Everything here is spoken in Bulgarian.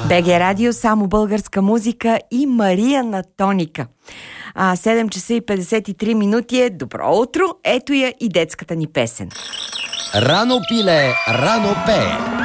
БГ Радио, само българска музика и Мария на тоника. 7 часа и 53 минути е. Добро утро! Ето я и детската ни песен. Рано пиле, рано пее.